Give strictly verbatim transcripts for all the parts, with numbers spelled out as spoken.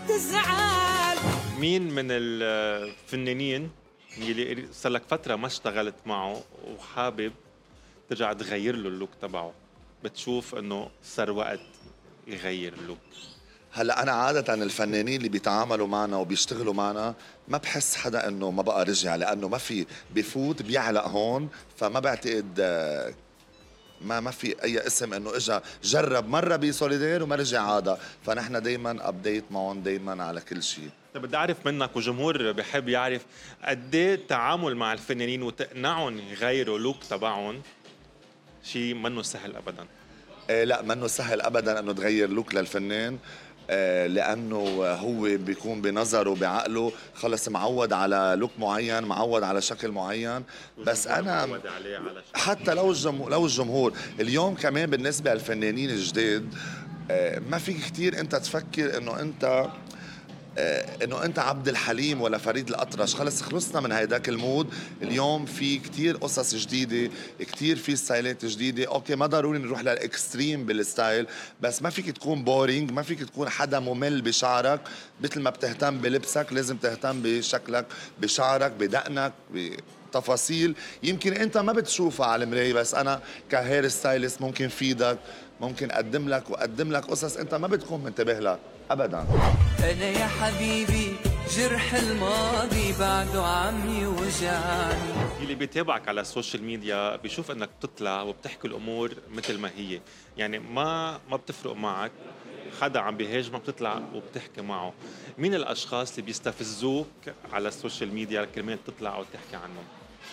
تزعل. مين من الفنانين اللي صار لك فترة ما اشتغلت معه وحابب ترجع تغير له اللوك تبعه، بتشوف انه صار وقت يغير اللوك؟ هلا انا عاده الفنانين اللي بيتعاملوا معنا وبيشتغلوا معنا ما بحس حدا انه ما بقى رجع، لانه ما في بفوت بيعلق هون، فما بعتقد ما ما في اي اسم انه اجى جرب مره بسوليدير وما رجع عاده، فنحن دائما ابديت معهم دائما على كل شيء. طيب بدي اعرف منك، وجمهور بحب يعرف قد ايه التعامل مع الفنانين وتقنعهم يغيروا لوك تبعهم شيء منه سهل ابدا. إيه لا، منه سهل ابدا انه تغير لوك للفنان، إيه لانه هو بيكون بنظره بعقله خلص معود على لوك معين، معود على شكل معين. بس انا حتى لو الجمهور لو الجمهور اليوم كمان بالنسبه للفنانين الجداد، إيه ما فيك كتير انت تفكر انه انت آه انه انت عبد الحليم ولا فريد الأطرش، خلص خلصنا من هيداك المود. اليوم في كتير قصص جديدة، كتير في ستايلات جديدة. اوكي ما ضروري نروح للاكستريم بالستايل، بس ما فيك تكون بورينج، ما فيك تكون حدا ممل بشعرك. مثل ما بتهتم بلبسك لازم تهتم بشكلك، بشعرك، بدقنك، بتفاصيل يمكن انت ما بتشوفها على المراية، بس انا كهير ستايلست ممكن فيدك، ممكن اقدم لك واقدم لك قصص انت ما بتكون منتبه لها ابدا. انا يا حبيبي جرح الماضي بعده عم يوجعني. اللي بيتابعك على السوشيال ميديا بيشوف انك بتطلع وبتحكي الامور مثل ما هي، يعني ما ما بتفرق معك حدا عم بيهاجمك بتطلع وبتحكي معه. مين الاشخاص اللي بيستفزوك على السوشيال ميديا كرمال تطلع وتحكي عنهم؟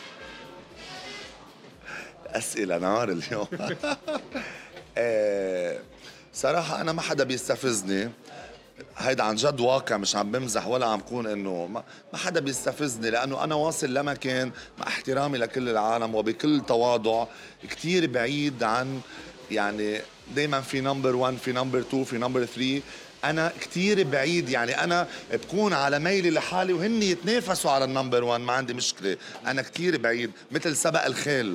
اسئله نار اليوم. آه صراحة أنا ما حدا بيستفزني، هيدا عن جد واقع، مش عم بمزح ولا عم كون إنه ما, ما حدا بيستفزني، لأنه أنا واصل لمكان مع احترامي لكل العالم وبكل تواضع كتير بعيد عن، يعني دايما في نمبر وان، في نمبر تو، في نمبر ثري. أنا كتير بعيد، يعني أنا بكون على ميلي لحالي وهن يتنافسوا على النمبر وان، ما عندي مشكلة. أنا كتير بعيد مثل سبق الخيل.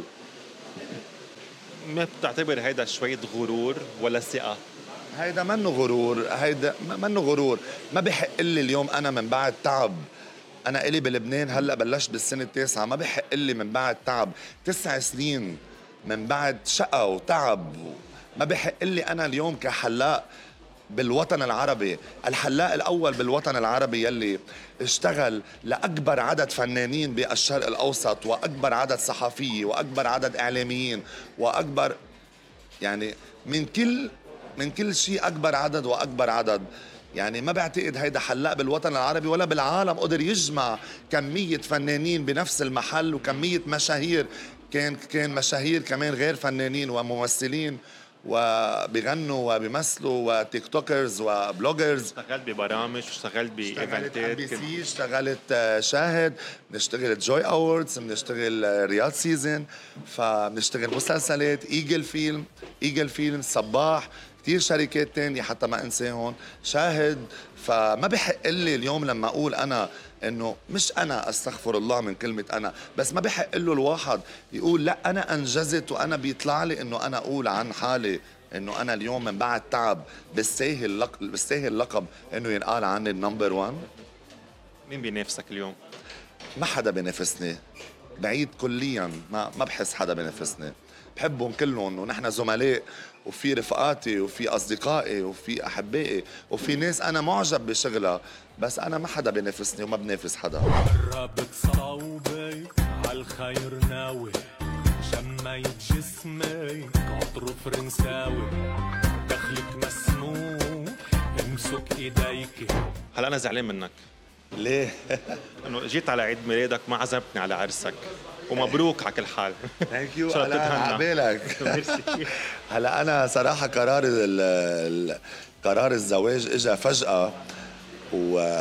ما بتعتبر هيدا شوية غرور ولا ثقة؟ هيدا منه غرور، هيدا منه غرور. ما بحق لي اليوم أنا من بعد تعب، أنا إلي بلبنان هلأ بلشت بالسنة التاسعة، ما بحق لي من بعد تعب تسع سنين من بعد شقة وتعب، ما بحق لي أنا اليوم كحلاق بالوطن العربي، الحلاق الأول بالوطن العربي يلي اشتغل لأكبر عدد فنانين بالشرق الأوسط، وأكبر عدد صحفيين، وأكبر عدد إعلاميين، وأكبر يعني من كل من كل شيء أكبر عدد وأكبر عدد. يعني ما بعتقد هيدا حلاق بالوطن العربي ولا بالعالم قدر يجمع كمية فنانين بنفس المحل، وكمية مشاهير، كان كان مشاهير كمان غير فنانين وممثلين وبيغنوا وبيمثلوا وتيك توكرز وبلوجرز. اشتغلت ببرامج واشتغلت بايفنتات، اشتغلت بي سي، اشتغلت شاهد، بنشتغل جوي اووردز، بنشتغل رياض سيزن، فبنشتغل مسلسلات ايجل فيلم، ايجل فيلم صباح، كتير شركات تانية حتى ما انساهم، شاهد. فما بحق لي اليوم لما اقول انا انه مش انا، استغفر الله من كلمة انا، بس ما بحق له الواحد يقول لا انا انجزت وانا بيطلع لي انه انا اقول عن حالي انه انا اليوم من بعد تعب بستاهل لقب، بستاهل لقب انه ينقال عني النمبر وان. مين بينافسك اليوم؟ ما حدا بينافسني، بعيد كليا، ما ما بحس حدا بينافسني، بحبهم كلهم ونحن زملاء، وفي رفقاتي وفي أصدقائي وفي أحبائي وفي ناس أنا معجب بشغلها، بس أنا ما حدا بينافسني وما بنافس حدا. قربت صوبي عالخير ناوي، شميت جسمي عطر فرنساوي، دخلك مسموح امسك ايديك. هلا أنا زعلان منك. ليه؟ إنه جيت على عيد ميلادك ما عزمتني على عرسك، ومبروك على كل حال. ثانك يو على عبالك. هلا انا صراحه قرار ال قرار الزواج اجى فجأة، و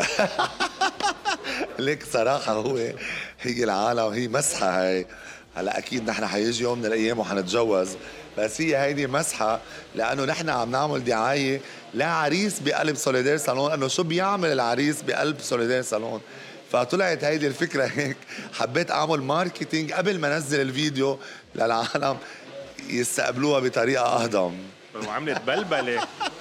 ليك صراحه هو هي العالم هي مسحه هي. هلا اكيد نحن حيجي يوم من الايام وحنتجوز، بس هي هيدي مسحه لانه نحن عم نعمل دعايه لعريس بقلب سوليدير صالون، انه شو بيعمل العريس بقلب سوليدير صالون. فطلعت هيدي الفكرة هيك، حبيت أعمل ماركتينج قبل ما نزل الفيديو للعالم يستقبلوها بطريقة أهضم. وعملت بلبلة.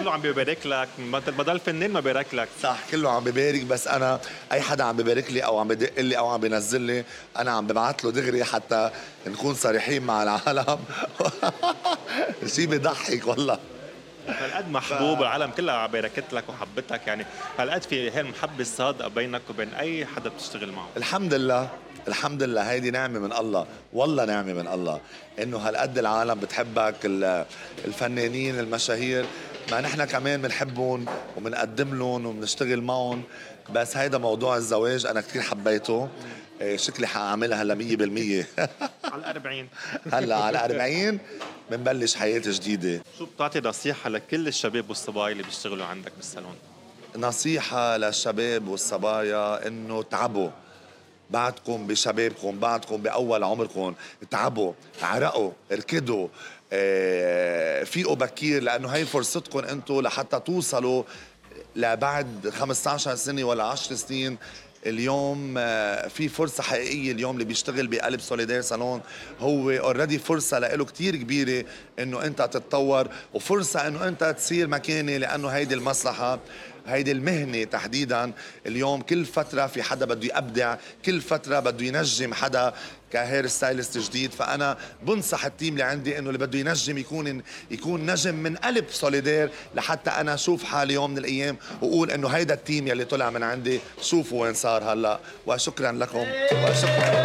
كله عم بيبارك لك، مثل بدل فنان ما بيبارك لك. صح، كله عم ببارك، بس انا اي حدا عم ببارك لي او عم بدق لي او عم بينزل لي انا عم ببعث له دغري حتى نكون صريحين مع العالم. شيء بيضحك والله. هالقد محبوب ف... العالم كلها عم باركت لك وحبتك، يعني هالقد في هي المحبه الصادقه بينك وبين اي حدا بتشتغل معه. الحمد لله، الحمد لله، هيدي نعمه من الله، والله نعمه من الله انه هالقد العالم بتحبك، الفنانين المشاهير، ما نحن كمان بنحبهم وبنقدم لهم وبنشتغل معهم. بس هيدا موضوع الزواج انا كثير حبيته، شكلي حاعملها هلا مية بالمية. على الأربعين. هلا على الأربعين بنبلش حياة جديدة. شو بتعطي نصيحة لكل الشباب والصبايا اللي بيشتغلوا عندك بالصالون؟ نصيحة للشباب والصبايا إنه تعبوا، بعدكم بشبابكم، بعدكم بأول عمركم، تعبوا، عرقوا، اركضوا، اه فيقوا بكير، لأنه هاي فرصتكم أنتوا لحتى توصلوا لبعد خمسة عشر سنة ولا عشر سنين. اليوم في فرصة حقيقية، اليوم اللي بيشتغل بقلب سوليدير صالون هو اوريدي فرصة له كتير كبيرة انه انت تتطور، وفرصة انه انت تصير مكاني، لانه هيدي المصلحة، هيدي المهنة تحديدا اليوم كل فترة في حدا بده يبدع، كل فترة بده ينجم حدا كهير ستايلست جديد. فأنا بنصح التيم اللي عندي إنه اللي بده ينجم يكون يكون نجم من قلب سوليدير، لحتى أنا أشوف حالي يوم من الأيام وأقول إنه هيدا التيم يلي طلع من عندي شوفوا وين صار هلا. وشكرا لكم وشكرا.